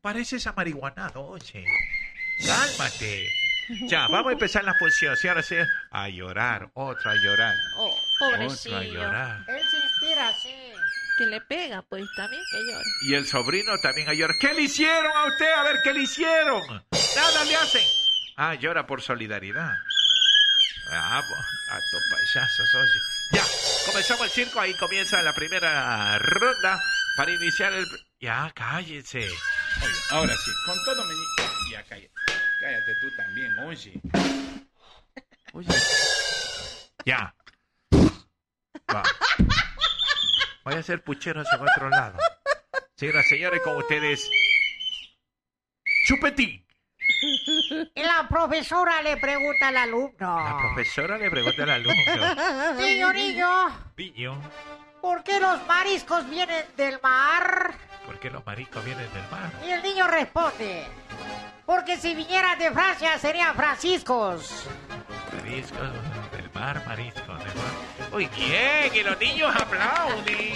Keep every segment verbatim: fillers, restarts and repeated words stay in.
pareces amarihuanado, oye. Cálmate. Ya, vamos a empezar la función. Si ahora sí, a llorar, otra a llorar. Oh, pobrecillo. Otra a llorar. Él se inspira así. Que le pega, pues también que llore. Y el sobrino también a llorar. ¿Qué le hicieron a usted? A ver, ¿qué le hicieron? Nada le hacen. Ah, llora por solidaridad. Ah, a tus payasos, oye. Ya, comenzamos el circo. Ahí comienza la primera ronda para iniciar el... Ya, cállense. Oye, ahora sí, con todo me... Ya, cállate. Cállate tú también, oye. Oye. Ya. Va. Voy a hacer pucheros en otro lado. Señoras y señores, con ustedes... Chupetín. Y la profesora le pregunta al alumno. La profesora le pregunta al alumno. Niño, niño, Niño, ¿por qué los mariscos vienen del mar? ¿por qué los mariscos vienen del mar? Y el niño responde, porque si vinieran de Francia serían franciscos. Mariscos del mar, mariscos del mar. Muy bien, y los niños aplauden.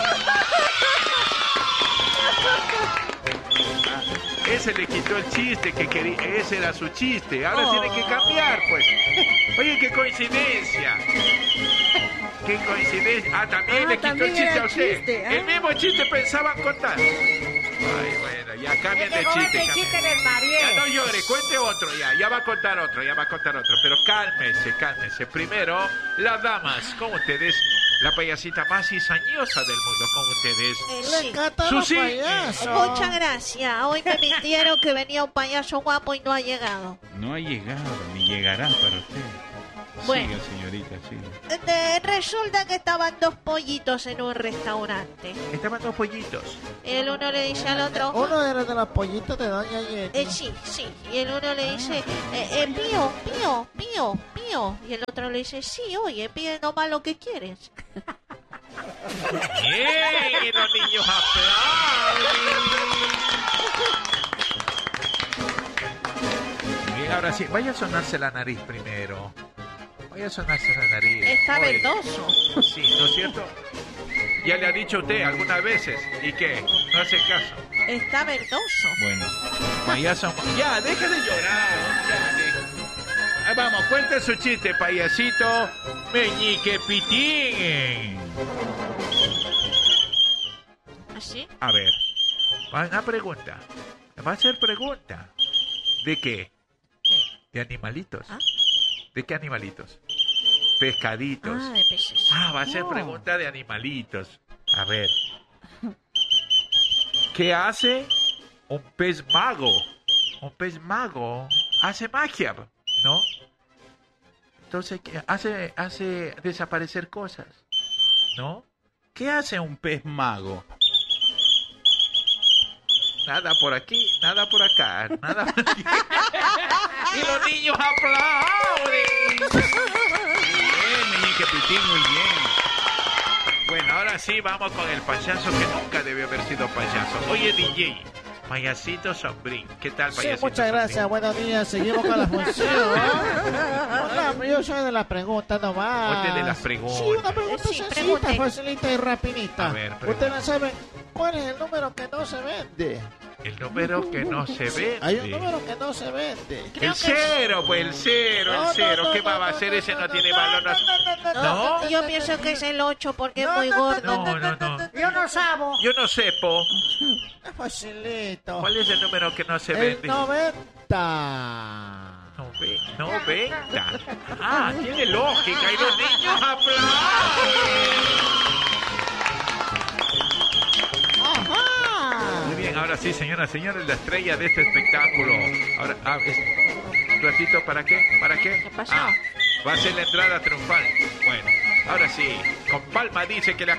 Ah, ese le quitó el chiste que quería, ese era su chiste. Ahora Oh. tiene que cambiar, pues. Oye, qué coincidencia. Qué coincidencia. Ah, también Ah, le quitó también el chiste era a usted. chiste, ah. El mismo chiste pensaban contar. Ay, bueno, ya cambien de Llegó chiste. este cambien. chiste del Mariel. Ya no llore, cuente otro ya, ya va a contar otro, ya va a contar otro, pero cálmese, cálmese. Primero, las damas, con ustedes, la payasita más cizañosa del mundo, con ustedes. Eh, Le sí. encantan Susi. los payasos. Muchas gracias. Hoy me mintieron que venía un payaso guapo y no ha llegado. No ha llegado, ni llegará para usted. Bueno. Siga, señorita, siga. Eh, resulta que estaban dos pollitos en un restaurante. Estaban dos pollitos. El uno le dice al otro... Uno de los de los pollitos de Doña Jenny. Eh, sí, sí. Y el uno le dice, eh, eh, pío, pío, pío, pío. Y el otro le dice, sí, oye, pide nomás lo que quieres. Bien, y los niños aplauden. Bien, ahora sí, vaya a sonarse la nariz primero. Vaya a sonarse la nariz. Está Oye, verdoso. Sí, ¿no es cierto? Ya le ha dicho usted algunas veces. ¿Y qué? No hace caso. Está verdoso. Bueno, Payaso. Ya, deje de llorar. Ya, deje. Ahí vamos, cuente su chiste, payasito. Meñique Pitín. ¿Así? A ver, va una pregunta. Va a ser pregunta. ¿De qué? ¿Qué? ¿De animalitos? ¿Ah? ¿De qué animalitos? Pescaditos. Ah, de peces. Ah, va a ser Oh. pregunta de animalitos. A ver. ¿Qué hace un pez mago? Un pez mago hace magia, ¿no? Entonces, ¿qué? hace, hace desaparecer cosas, ¿no? ¿qué hace un pez mago? Nada por aquí, nada por acá, nada por aquí. Y los niños aplauden. Bien, meñique Pitín, muy bien. Bueno, ahora sí vamos con el payaso que nunca debió haber sido payaso. Oye, D J, payasito Sombrín. ¿Qué tal, Sí, payasito muchas gracias, Sombrín? buenos días, seguimos con la función. Hola, yo soy de las preguntas nomás. Usted de las preguntas. Sí, una pregunta Sí, sencilla, pregunte. facilita y rapidita. A ver, pregunte. Ustedes no saben cuál es el número que no se vende. El número que no se ve. Hay un número que no se vende. Creo El que cero, pues el cero, No, el cero. no, ¿Qué no, va a no, hacer? no, Ese no no, tiene no, valor. no, no, no, no, ¿No? no, Yo no, pienso no, que es el ocho porque no, es muy no, no, gordo. No, no, no. Yo no sabo. Yo no sé, po. Es facilito. ¿Cuál es el número que no se El vende? noventa. Nove- noventa. Ah, tiene lógica. Y los niños aplauden. Ajá. Muy bien, ahora sí, señoras y señores, la estrella de este espectáculo. Ahora, ah, es- un ratito, ¿para qué? ¿Para qué? ¿Qué pasó? Ah, va a ser la entrada triunfal. Bueno, ahora sí, con palma dice que la